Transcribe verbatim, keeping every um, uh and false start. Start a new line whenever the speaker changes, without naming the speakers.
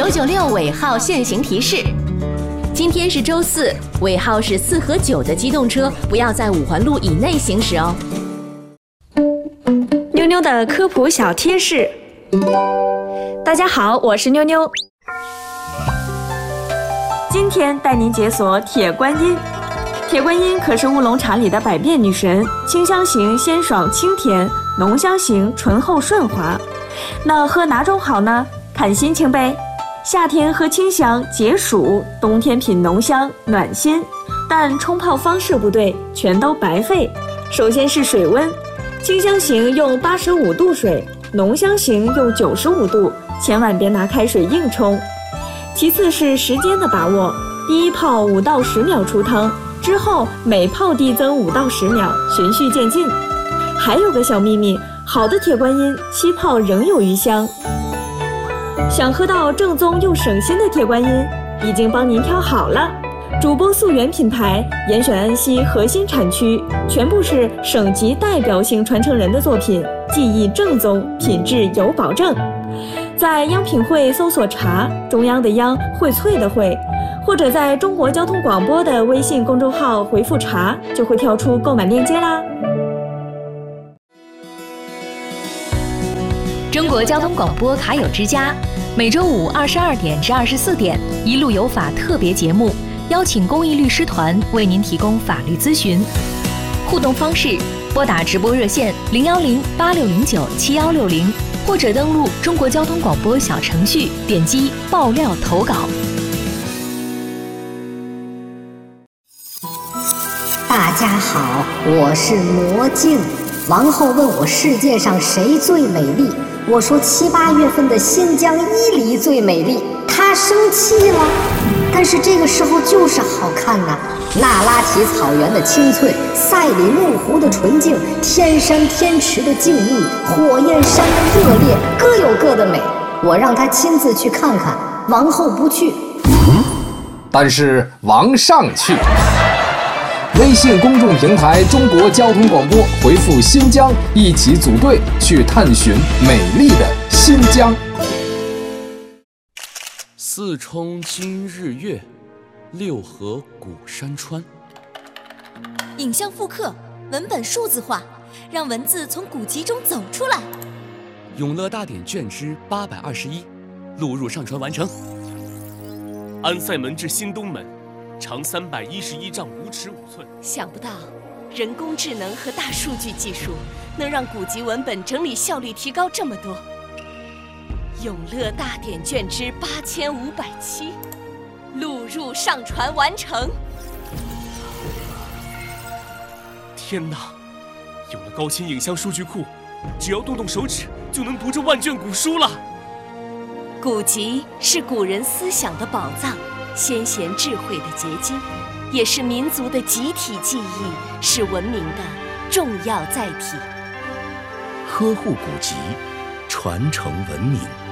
九九六尾号限行提示：今天是周四，尾号是四和九的机动车不要在五环路以内行驶哦。
妞妞的科普小贴士。大家好，我是妞妞。今天带您解锁铁观音。铁观音可是乌龙茶里的百变女神，清香型鲜爽清甜，浓香型醇厚顺滑。那喝哪种好呢？看心情呗。夏天喝清香解暑，冬天品浓香暖心。但冲泡方式不对，全都白费。首先是水温，清香型用八十五度水，浓香型用九十五度，千万别拿开水硬冲。其次是时间的把握，第一泡五到十秒出汤，之后每泡递增五到十秒，循序渐进。还有个小秘密，好的铁观音七泡仍有余香。想喝到正宗又省心的铁观音，已经帮您挑好了。主播溯源品牌，严选安溪核心产区，全部是省级代表性传承人的作品，技艺正宗，品质有保证。在央品汇搜索茶，中央的央，荟萃的荟，或者在中国交通广播的微信公众号回复茶，就会跳出购买链接啦。
中国交通广播卡友之家，每周五二十二点至二十四点，一路有法特别节目，邀请公益律师团为您提供法律咨询。互动方式：拨打直播热线零幺零八六零九七幺六零，或者登录中国交通广播小程序，点击爆料投稿。
大家好，我是魔镜。王后问我世界上谁最美丽，我说七八月份的新疆伊犁最美丽。她生气了，但是这个时候就是好看呐、啊。那拉提草原的青翠，赛里木湖的纯净，天山天池的静谧，火焰山的热烈，各有各的美。我让她亲自去看看，王后不去。
嗯，但是王上去。微信公众平台中国交通广播，回复新疆，一起组队去探寻美丽的新疆。
四冲今日月，六合古山川。
影像复刻，文本数字化，让文字从古籍中走出来。
永乐大典卷之八百二十一，录入上传完成。安塞门至新东门，长三百一十一丈五尺五寸。
想不到，人工智能和大数据技术能让古籍文本整理效率提高这么多。永乐大典卷之八千五百七，录入上传完成。
天哪！有了高清影像数据库，只要动动手指就能读这万卷古书了。
古籍是古人思想的宝藏，先贤智慧的结晶，也是民族的集体记忆，是文明的重要载体。
呵护古籍，传承文明。